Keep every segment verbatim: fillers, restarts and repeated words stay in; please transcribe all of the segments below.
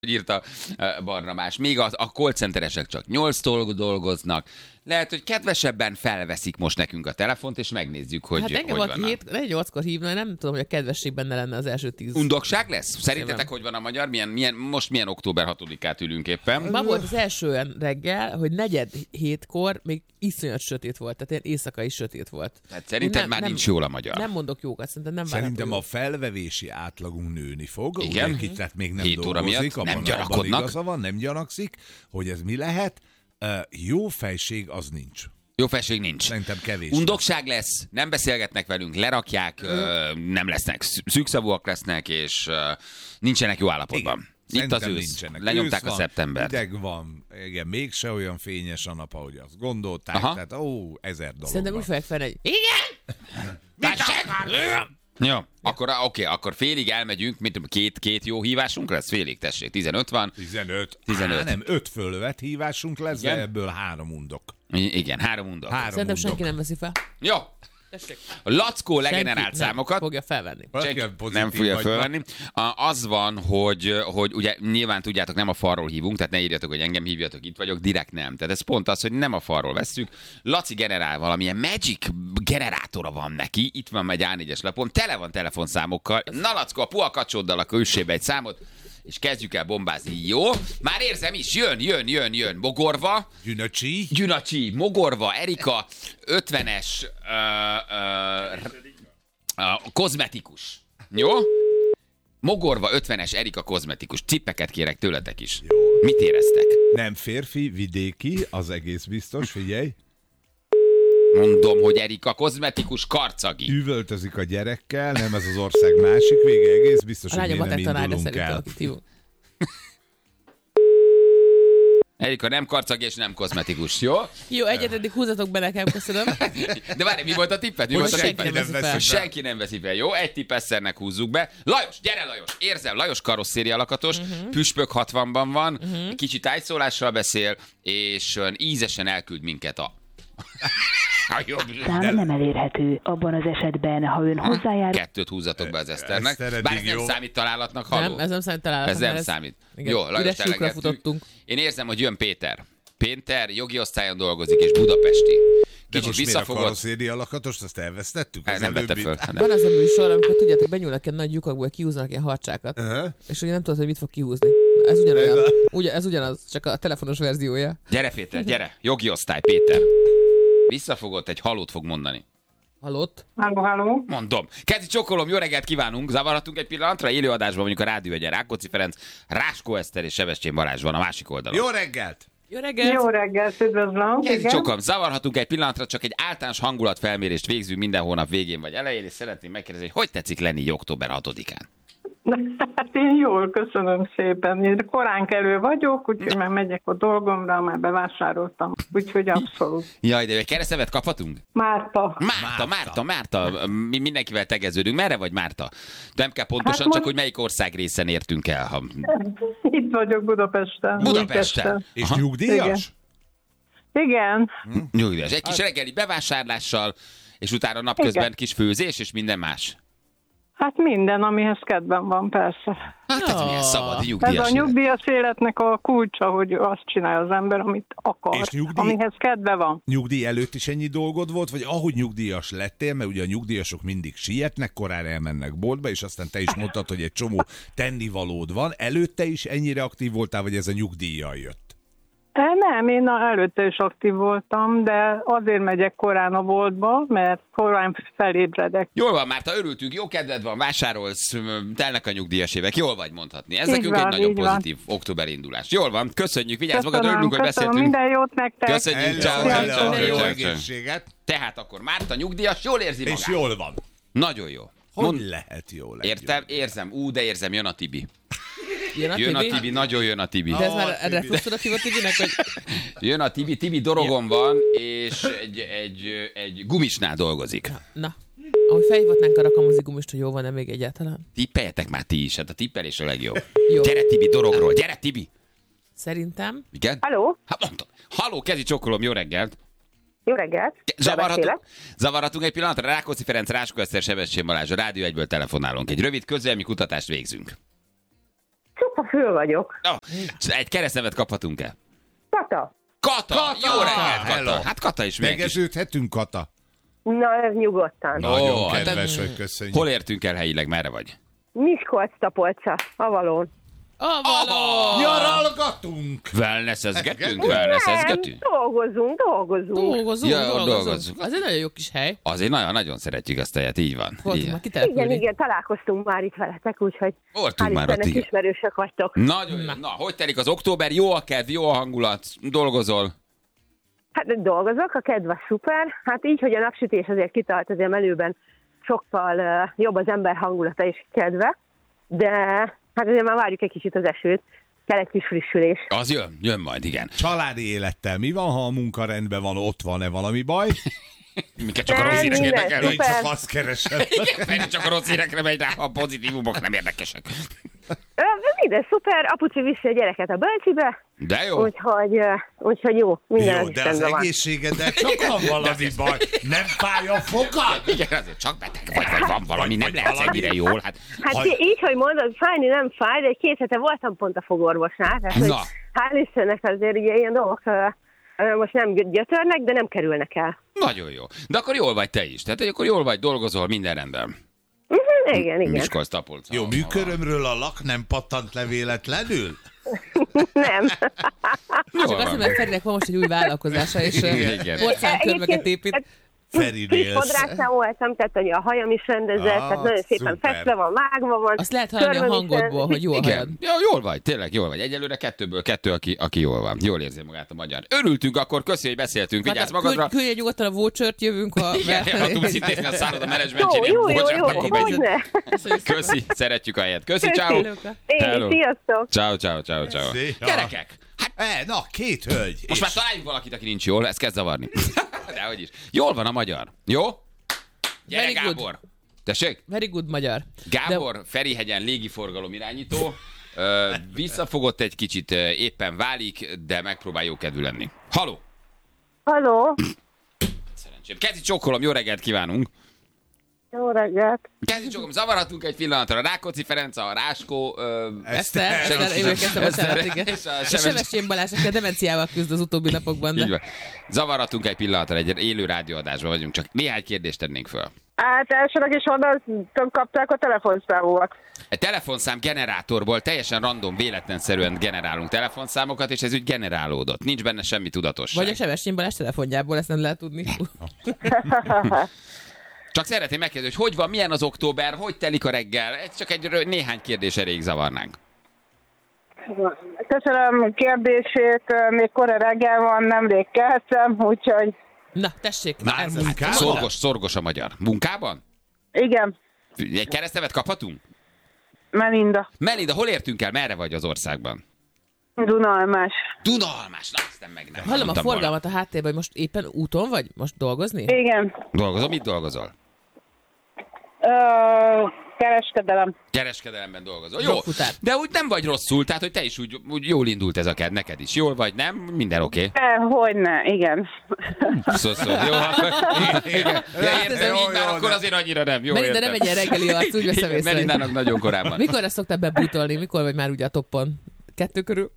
írta Barna más. Még a, a call centeresek csak nyolctól dolgoznak. Lehet, hogy kedvesebben felveszik most nekünk a telefont, és megnézzük, hogy hát engem hogy van. van. Hát nyolckor hívna, nem tudom, hogy a kedvesség benne lenne az első tíz. Undokság lesz? Szerintetek hogy van a magyar? Milyen, milyen, most milyen október hatodikát ülünk éppen? Ma volt az első olyan reggel, hogy negyed hétkor még iszonyat sötét volt, tehát ilyen éjszakai sötét volt. Tehát szerinted nem, már nem, nincs jól a magyar? Nem mondok jókat, szerintem nem Szerintem várható. a felvevési átlagunk nőni fog. Igen. Ugye, ki, tehát még nem Hét óra dolgozik, miatt abban, nem gyanakodnak. abban igaza van, nem gyanakszik, hogy ez mi lehet. Uh, jó fejség az nincs. Jó felség nincs. Szerintem kevés. Undokság lesz, nem beszélgetnek velünk, lerakják, ö, nem lesznek, szűkszavúak lesznek, és ö, nincsenek jó állapotban. Igen. Itt az Szerintem ősz. nincsenek. Lenyomták Ősz a van, szeptembert. Ideg van, igen, mégse olyan fényes a nap, ahogy azt gondolták. Aha. Tehát ó, ezer dolog Szerintem úgy van. fogják fel, hogy igen! Jó, akkor oké, akkor félig elmegyünk, mint tudom, két, két jó hívásunk lesz, félig, tessék, tizenöt van. tizenöt. tizenöt. Á, nem, öt fölvet hívásunk lesz, Igen? de ebből három undok. I- Igen, három undok. Három Szerintem undok. senki nem veszi fel. Jó, Tessék. a Lackó legenerált Senki nem számokat. fogja felvenni. Valaki Senki pozitív nem fogja vagy fölvenni. A- Az van, hogy, hogy ugye nyilván tudjátok, nem a falról hívunk, tehát ne írjatok, hogy engem hívjatok, itt vagyok, direkt nem. Tehát ez pont az, hogy nem a falról vesszük. Laci generál valamilyen magic generátora van neki, itt van egy á négyes lapon, tele van telefonszámokkal. Na Lackó, a puha kacsóddal akkor üssél be egy számot, és kezdjük el bombázni. Jó? Már érzem is, jön, jön, jön, jön. Mogorva, Gyünöcsi. Gyünacsi, Mogorva, Erika, ötvenes, ö, ö, ö, kozmetikus. Jó? Mogorva, ötvenes, Erika, kozmetikus. Cippeket kérek tőletek is. Jó. Mit éreztek? Nem férfi, vidéki, az egész biztos, figyelj. Mondom, hogy Erika, kozmetikus, karcagi. Üvöltözik a gyerekkel, nem ez az ország másik vége, egész biztos, A hogy mi lányomat nem egy tanár, de indulunk szerintem el. akit hívunk. Erika nem karcagi és nem kozmetikus, jó? Jó, egyetedik húzatok be nekem, köszönöm. De várj, mi volt a tippet? Mi Hogy volt a senki tippet? nem veszi fel. Hogy senki nem veszi fel, jó? Egy tippesszernek húzzuk be. Lajos, gyere Lajos! Érzem, Lajos karosszéria lakatos, uh-huh. Püspök hatvanban van, uh-huh. kicsit tájszólással beszél, és olyan ízesen elküld minket a... a jobb. Szám nem elérhető. Abban az esetben, ha ön hozzájár... Kettőt húzzatok be az Eszternek. Eszter eddig Bár ez nem jó. számít találatnak, halló? Nem, ez nem számít találatnak. Ez nem mert számít. Igen. Jó, Lajos, Üres lyukra telegettük. futottunk. Én érzem, hogy jön Péter. Péter jogi osztályon dolgozik, és budapesti. De Kicsit most miért a visszafogott. karosszéria lakatost, azt elvesztettük? Hát Az nem vette előbbi- föl. Van az a műsor, amikor tudjátok, benyúlnak egy nagy lyukakból, kihúznak ilyen harcsákat. Aha. És ugye nem tudod, hogy mit fog kihúzni. Ez ugyanolyan. Ugye, ez ugyanaz, csak a telefonos verziója. Gyere, Péter, gyere. Jogi osztály, Péter. Visszafogott, egy halót fog mondani. Halott? Halló, halló. Mondom. Kezdj csokolom, jó reggelt kívánunk. Zavarhatunk egy pillanatra, élőadásban mondjuk a Rádió egyen. Rákóczi Ferenc, Ráskó Eszter és Sebestyén Balázs van a másik oldalon. Jó reggelt! Jó reggelt! Jó reggelt, üdvözlöm. Kezdj Igen. csokom, zavarhatunk egy pillanatra, csak egy általános hangulatfelmérést végzünk minden hónap végén vagy elején, és szeretném megkérdezni, hogy hogy tetszik lenni így október hatodikán? Hát én jól, köszönöm szépen. Én korán kelő vagyok, úgyhogy már megyek a dolgomra, már bevásároltam. Úgyhogy abszolút. Jaj, de egy keresztnevet kaphatunk? Márta. Márta, Márta, Márta, mi mindenkivel tegeződünk. Merre vagy Márta? Nem kell pontosan, Hát csak most- hogy melyik ország részen értünk el. Ha... Itt vagyok Budapesten. Budapesten. Újpesten. És Aha. nyugdíjas? Igen. Nyugdíjas. Egy kis reggeli bevásárlással, és utána napközben Igen. kis főzés, és minden más. Hát minden, amihez kedvem van, persze. Hát ez milyen szabad Ez nyugdíjas. a élet. nyugdíjas életnek a kulcsa, hogy azt csinálja az ember, amit akar, És nyugdíj? amihez kedve van. Nyugdíj előtt is ennyi dolgod volt, vagy ahogy nyugdíjas lettél, mert ugye a nyugdíjasok mindig sietnek, korán elmennek boltba, és aztán te is mondtad, hogy egy csomó tennivalód van. Előtte is ennyire aktív voltál, vagy ez a nyugdíjjal jött? E, Nem, én előtte is aktív voltam, de azért megyek korán a boltba, mert korán felébredek. Jól van, Márta, örültünk, jó kedved van, vásárolsz, m, telnek a nyugdíjas évek, jól vagy mondhatni. Ez Így nekünk van, egy nagyon így van. pozitív október indulás. Jól van, köszönjük, vigyázz magad, Köszönöm, örülünk, hogy köszönöm, beszéltünk. minden jót nektek. Köszönjük, Hello, ciao, hello, ciao, jó ciao, ciao. egészséget! Tehát akkor Márta nyugdíjas, jól érzi magát. És jól van. Nagyon jó. Hogy Mond- lehet jól egy Értem, érzem, ú, de érzem, jön a Tibi. Jön a Jön a Tibi? Tibi, nagyon jön a Tibi. De ez már Ah, erre Tibi. fogsz oda hívott Tibinek, hogy... Jön a Tibi, Tibi dorogon van, és egy, egy, egy gumisnál dolgozik. Na, ahogy felhívhatnánk a rakamozigumist, hogy jó van-e még egyáltalán? Tippeljetek már ti is, hát a tippelés a legjobb. Jó. Gyere Tibi dorogról, gyere Tibi! Szerintem... Igen? Halló, Hát mondtam. Halló, kezi csokolom, jó reggelt! jó reggelt. Zavarhatunk, zavarhatunk egy pillanatra, Rákóczi Ferenc, Ráskó Eszter, Sebestyén Balázs, a Rádió egyből telefonálunk. Egy rövid közelmi kutatást végzünk. Csupa föl vagyok. Oh, egy keresztnevet kaphatunk-e? Kata. Kata! Kata! Jó reggelt, Hello. Kata! Hát Kata is még is. Tegeződhetünk, Kata? Na, ez nyugodtan. Nagyon Ó, hát kedves, hogy köszönjük. Hol értünk el helyileg, merre vagy? Miskolc-Tapolca, Avalón. Avalon! Nyaralgatunk! Wellnessezgetünk, Nem, wellnessezgetünk. dolgozunk, dolgozunk. Dolgozunk, Ja, dolgozunk. dolgozunk. Az egy nagyon jó kis hely. Azért nagyon-nagyon szeretjük azt a helyet, így van. Voltunk Így már van. Igen, kitelepülni. igen, találkoztunk már itt veletek, úgyhogy Voltunk hál' már ott, Istennek igen. ismerősök vagytok. Nagyon jó. Na, hogy telik az október? Jó a kedv, jó a hangulat, dolgozol? Hát dolgozok, a kedv a szuper. Hát így, hogy a napsütés azért kitart, azért melőben sokkal uh, jobb az ember hangulata és kedve, de hát azért már várjuk egy kicsit az esőt. Kell egy kis frissülés. Az jön, jön majd, igen. Családi élettel mi van, ha a munka rendben van, ott van-e valami baj? Minket csak a Nem, rossz hírek minden érdekelnek. Én szuper. csak azt keresem. Mert csak a rossz hírekre megy rá, ha a pozitívumok nem érdekesek. Ö, minden szuper, apuci viszi a gyereket a bölcsibe, De jó. úgyhogy, uh, úgyhogy jó, minden Jó, az de az rendben van. egészségeddel csak van valami baj. Nem fáj a fogad? Igen, azért csak beteg vagy, vagy van valami, nem Vagy lehetsz valami. ennyire jól. Hát, Hát Ha- így, hogy mondod, fájni nem fáj, de egy két hete voltam pont a fogorvosnál, tehát hogy Na. hál' Istennek azért ugye ilyen dolgok uh, uh, most nem gyötörnek, de nem kerülnek el. nagyon jó. De akkor jól vagy te is. Tehát hogy akkor jól vagy, dolgozol, minden rendben. Uh-huh, igen, igen. Miskolc, Tapolca. Jó, műkörömről a lak nem pattant le véletlenül? Nem. Jól Csak azt, van. mert Ferinek van most egy új vállalkozása, és Igen. porcelánkönyveket épít. hát Feri kis Nélsz. fodrászán voltam, tehát hogy a hajam is rendezett, Ah, tehát nagyon szépen szuper. festve van, vágva van. Azt lehet hallani a körmöm is hangodból, rendezett. hogy jó a hajad. Igen. Ja, jól vagy, tényleg jól vagy. Egyelőre kettőből kettő, aki, aki jól van. Jól érzi magát a magyar. Örültünk akkor, köszi, hogy beszéltünk. Vigyázz magadra. Küldj küldj nyugodtan a vouchert, jövünk, ha... Igen, ha tudsz intézni a szállod a Jó, menedzsmentjén, jó, jó, bocsánat, jó, akkor megy. hogyne. Köszi, szeretjük a helyet. Köszi, ciao. Én Hello. is, sziasztok. Ciao, ciao, ciao, ciao. Szia. Gyerekek, hát E, na, két hölgy. most és már találjunk valakit, aki nincs jól, ez kezd zavarni. Dehogy is. Jól van a magyar. Jó? Gyere, Very good. Gábor. Tessék? Very good magyar. Gábor, Ferihegyen légiforgalom irányító. Ö, visszafogott egy kicsit, ö, éppen válik, de megpróbál jó kedvű lenni. Haló! Halló, Szerencsém. Kezi csókolom, jó reggelt kívánunk! jó reggelt. Kezi csókolom, zavarhatunk egy pillanatra. Rákóczi Ferenc, a Ráskó... Ö, Eszter, Eszter, Eszter, én kezdtem, bocsánat, igen. és a A Seves- Sebestyén Balázs, aki a demenciával küzd az utóbbi napokban, Így de... van. Zavarhatunk egy pillanatra, egy élő rádióadásban vagyunk, csak néhány kérdést tennénk föl. Hát elsőleg is honnan kapták a telefonszámomat. Egy telefonszám generátorból teljesen random, véletlenszerűen generálunk telefonszámokat, és ez úgy generálódott. Nincs benne semmi tudatosság. Vagy a Sebestyén Balázs telefonjából, ezt nem lehet tudni. Csak szeretném megkérdezni, hogy hogy van, milyen az október, hogy telik a reggel? Ez csak egy rö- néhány kérdés erejéig zavarnánk. Köszönöm a kérdését, még kora reggel van, nemrég keltem, úgyhogy Na, tessék. Na, ez- ez munkában? Szorgos, szorgos a magyar. Munkában? igen, Egy keresztnevet kaphatunk? Melinda, Melinda, hol értünk el? Merre vagy az országban? Dunalmás. Dunalmás, na aztán meg nem. Hallom a mondtam volna. forgalmat a háttérben, hogy most éppen úton vagy? Most dolgozni? Igen, Dolgozol? Mit dolgozol? Ö, kereskedelem. Kereskedelemben dolgozol. Jó, Jogfutár. de úgy nem vagy rosszul, tehát hogy te is úgy, úgy jól indult ez a ked, neked is. Jól vagy, nem? Minden oké. Okay. E, hogyne, igen. Szó, szó. Jó, akkor... Igen. Ja, értem, Jó, így már jó, akkor de- azért annyira nem. Jó, Melinda értem. nem egy ilyen reggeli arc, úgy veszem Igen, észre. Melindának nagyon korábban. Mikor ezt szoktál bebútolni? Mikor vagy már ugye a toppon? Kettő körül?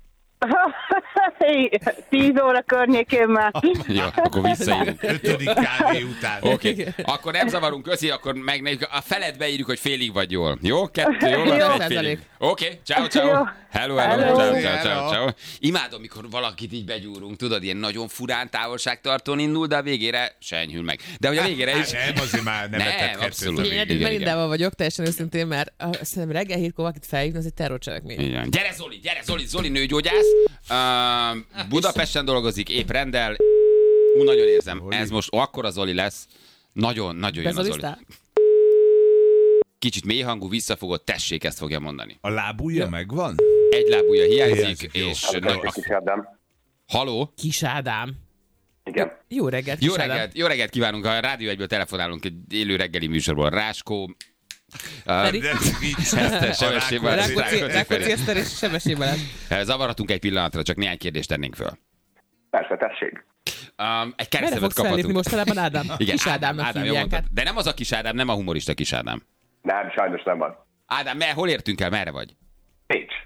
Tíz óra környékén már. Jó, akkor visszaírunk. Ötödik kávé után. Oké, okay. Akkor nem zavarunk, köszi, akkor meg a felet beírjuk, hogy félig vagy jól. Jó? Kettő, jó? Jó. Egy félig. Oké, okay. ciao, ciao. Jó. Hello, hello, Hello. ciao, ciao, ciao, Hello. ciao. Imádom, mikor valakit így begyúrunk, tudod, ilyen nagyon furán távolságtartón indul, de a végére se enyhül meg. De hogy a végére is... Hát nem, azért már nem Nem, etethetsz abszolút. a Én végén. eddig igen, Melindával vagyok, teljesen őszintén, mert uh, szerintem reggel hétkor valakit felhívni, az egy terrorcselekmény. Igen. Gyere Zoli, gyere Zoli, Zoli nőgyógyász. Uh, Budapesten dolgozik, épp rendel. Ú, nagyon érzem, Zoli. ez most akkora Zoli lesz. Nagyon, nagyon jön a Zoli. Bezolisztál? Kicsit mélyhangú, visszafogott, tessék, ezt fogja mondani. A lábujja megvan? Egy lábúja hiányzik, Hiányzik, jó. és... Hát, Na, Kis Ádám. haló? Kis Ádám. Igen. Jó reggelt, Kis Jó Ádám. reggelt, jó reggelt kívánunk, a Rádió egyből telefonálunk egy élő reggeli műsorból. Ráskó, Feri? De vicc. Eszter, Sebestyén Balázs. Rákóczi, Rákóczi Rákóczi Feri. Eszter és Sebestyén Balázs. Zavarhatunk egy pillanatra, csak néhány kérdést tennénk föl. Persze, tessék. Um, egy Merre keresztnevet fogsz fellépni kaphatunk. mostanában, Ádám? Igen, Kis Ádámnak Ádám, jó hívják. mondtad. Hát. De nem az a Kis Ádám, nem a humorista Kis Ádám. Nem, sajnos nem van. Ádám, mer, hol értünk el, merre vagy? Pécs.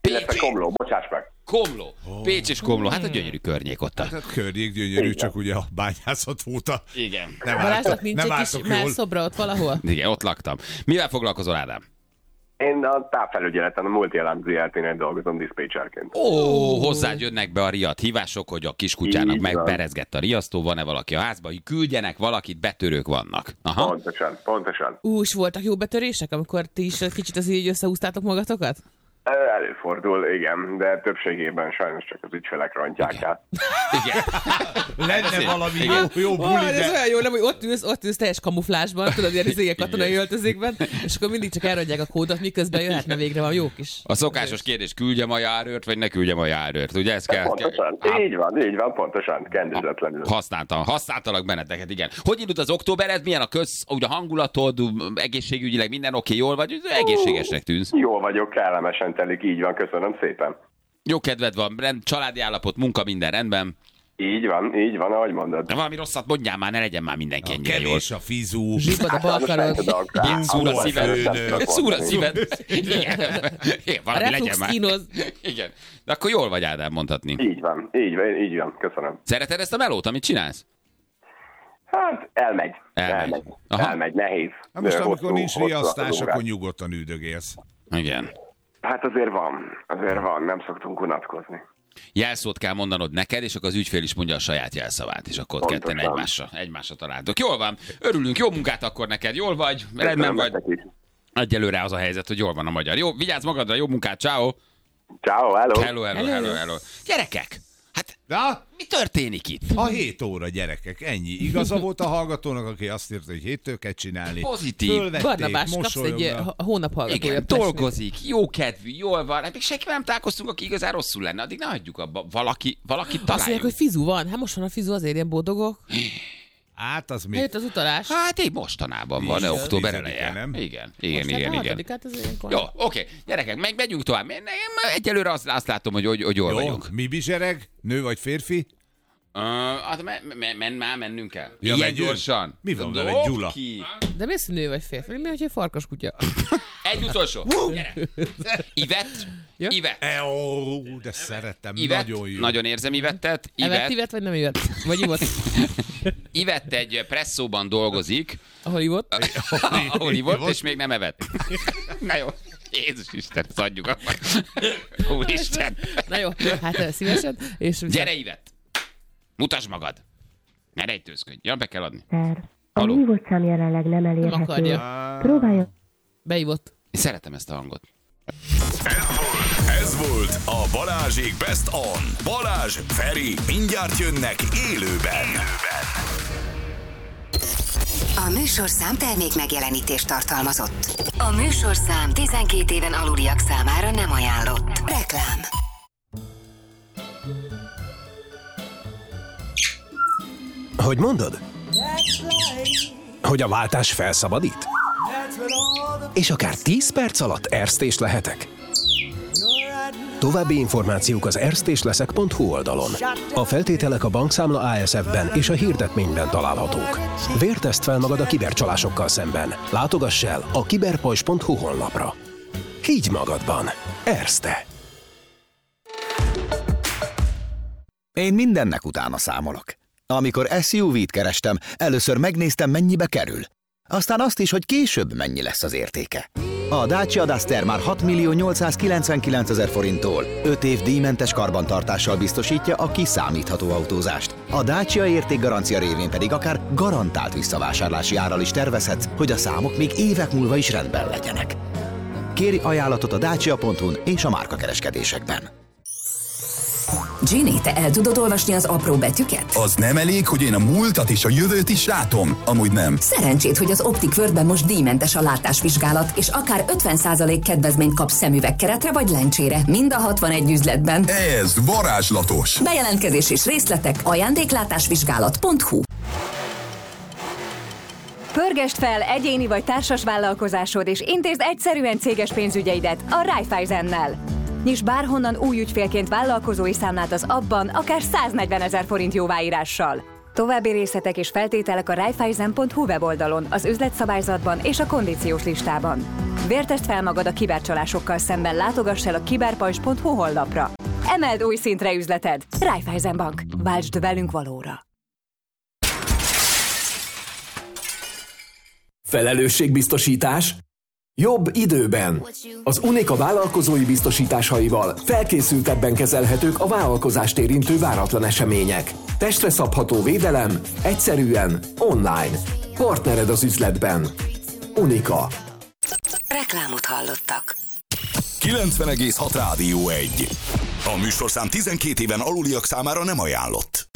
Illetve Komló, bocsáss meg. Komló. Pécs és Komló. Hát a gyönyörű környék ott. Hát a környék gyönyörű, csak ugye a bányászat óta. Igen. Nem Balázsnak nincs nem egy kis álltok jól. melszobra ott valahol? Igen, ott laktam. Mivel foglalkozol, Ádám? Én a távfelügyeleten, a Multi-Alarm Zé er té-nél dolgozom diszpécserként. Ó, hozzád jönnek be a riadt hívások, hogy a kiskutyának Így van. megberezgett a riasztó, van-e valaki a házban, hogy küldjenek valakit, betörők vannak. Aha. Pontosan, pontosan. Ú, és voltak jó betörések, amikor ti is kicsit az így összehúztátok magatokat? Előfordul, igen, de többségében sajnos csak az ügyfelek rontják át. Igen. Lenne valami jó, jó Ó, buli, ez de... olyan jó, nem, hogy ott ülsz, ott ülsz teljes kamuflásban, tudod, ilyen izé, katonai öltözékben, és akkor mindig csak elradják a kódot, miközben jöhetne végre van jó kis. A szokásos kérdés, küldjem a járőrt, vagy ne küldjem a járőrt, ugye? Ez kell, Pontosan, kell így van, így van, pontosan, kendőzetlenül. használtam, használtalak benneteket, igen. Hogy indult az októbered, milyen a köz, úgy a hangulatod, egészségügyileg minden oké, jól vagy, egészségesnek tűnsz. Jól vagyok, kellemesen telik, így van, köszönöm szépen. Jó kedved van, rend, családi állapot, munka, minden rendben. Így van, így van, ahogy mondod. De valami rosszat mondjál már, ne legyen már mindenki A ennyire jól. kevés a fizú. Zsibad a balkarod. Igen, szúr a Hol szíved. főnök? Szúr a szíved. Igen. Igen, A valami legyen reflux már. kínoz. Igen. De akkor jól vagy, Ádám, mondhatni. Így van, így van, így van, köszönöm. Szereted ezt a melót, amit csinálsz? Hát elmegy, Elmegy. elmegy, Aha. elmegy, nehéz. Hát most, Ö, amikor hosszú- nincs hosszú az riasztás, órák. akkor nyugodtan üldögélsz. Igen. Hát azért van, azért van, nem szoktunk unatkozni. Jelszót kell mondanod neked, és akkor az ügyfél is mondja a saját jelszavát, és akkor ott ketten Pontosan. egymásra, egymásra találtok. Jól van, örülünk, jó munkát akkor neked, jól vagy, rendben vagy. Nektek is. Egyelőre az a helyzet, hogy jól van a magyar. Jó, vigyázz magadra, jó munkát, ciao. Ciao, hello. Hello, hello, hello, hello. Gyerekek, hát Na, mi történik itt? a hét óra, gyerekek, ennyi. Igaza volt a hallgatónak, aki azt írta, hogy héttől kell csinálni. Pozitív. Fölvették, Barnabás, kapsz egy mosolyognak. eh, hónap hallgatója. Igen, dolgozik, jó kedvű, jól van. Hát még senkivel nem találkoztunk, aki igazán rosszul lenne. Addig ne hagyjuk abba. Valaki, valakit Azt mondják, találjuk. hogy fizu van. Hát most van a fizu, azért ilyen boldogok. Hát az mi? Eljött az utalás. Hát így mostanában van, Igen, október tizedike, eleje. nem? Igen, igen, Most igen, hát a igen. hatodikát az ilyenkor. Jó, oké, gyerekek, meg megyünk tovább. Én, én egyelőre azt, azt látom, hogy, hogy, hogy jól Jó, vagyunk. mi bizsereg? Nő vagy férfi? Uh, hát men, men, men, már mennünk kell. Ja, Ilyen megyünk. gyorsan. Mi van vele, Dob Gyula? ki. De mi az, hogy nő vagy férfi? Mi, hogyha egy farkas kutya? Egy utolsó. Gyere. Ivett. Ja. Ivett. E, ó, de szeretem, Ivett. nagyon jó. Nagyon érzem Ivettet. Evett, Ivett. ivett, vagy nem ivett? Vagy ivott? Ivett egy presszóban dolgozik, Ahol ivott? ahol ivott, és még nem evett. Na jó. Jézus Isten, ezt adjuk akkor. Úristen. Na jó, hát eh, szívesen. És Gyere, Ivett. Mutasd magad. Ne rejtőzködj. Ja, be kell adni. Szer. A Haló. hívott szám jelenleg nem nem elérhető. akarja. Próbálja. Beivott. Én szeretem ezt a hangot. Ez volt a Balázsék Best On. Balázs, Feri, mindjárt jönnek élőben. A műsorszám termék megjelenítést tartalmazott. A műsorszám tizenkét éven aluliak számára nem ajánlott. Reklám. Hogy mondod? Hogy a váltás felszabadít? És akár tíz perc alatt erztés lehetek? További információk az erztésleszek pont hu oldalon. A feltételek a bankszámla á es ef-ben és a hirdetményben találhatók. Vérteszt fel magad a kibercsalásokkal szemben. Látogass el a kiberpajzs pont hu honlapra. Higgy magadban. Erzte. Én mindennek utána számolok. Amikor es u vé-t kerestem, először megnéztem, mennyibe kerül. Aztán azt is, hogy később mennyi lesz az értéke. A Dacia Duster már hat millió nyolcszázkilencvenkilencezer forinttól öt év díjmentes karbantartással biztosítja a kiszámítható autózást. A Dacia értékgarancia révén pedig akár garantált visszavásárlási árral is tervezhetsz, hogy a számok még évek múlva is rendben legyenek. Kéri ajánlatot a dacia pont hu-n és a márkakereskedésekben. Ginny, te el tudod olvasni az apró betűket? Az nem elég, hogy én a múltat és a jövőt is látom? Amúgy nem. Szerencsét, hogy az Optic Worldben most díjmentes a látásvizsgálat, és akár ötven százalék kedvezményt kapsz szemüvegkeretre vagy lencsére, mind a hatvanegy üzletben. Ez varázslatos. Bejelentkezés és részletek ajándéklátásvizsgálat pont hu. Pörgesd fel egyéni vagy társas vállalkozásod, és intézd egyszerűen céges pénzügyeidet a Raiffeisennel. Nyisd bárhonnan új ügyfélként vállalkozói számlát az appban, akár száznegyvenezer forint jóváírással. További részletek és feltételek a raiffeisen pont hu weboldalon, az üzletszabályzatban és a kondíciós listában. Vértesd fel magad a kibercsalásokkal szemben, látogass el a kiberpajzs pont hu honlapra. Emeld új szintre üzleted. Raiffeisen Bank. Váltsd velünk valóra. Felelősségbiztosítás? Jobb időben. Az Unica vállalkozói biztosításaival felkészültebben kezelhetők a vállalkozást érintő váratlan események. Testre szabható védelem, egyszerűen, online. Partnered az üzletben. Unica. Reklámot hallottak. kilencven egész hat Rádió egy. A műsorszám tizenkét éven aluliak számára nem ajánlott.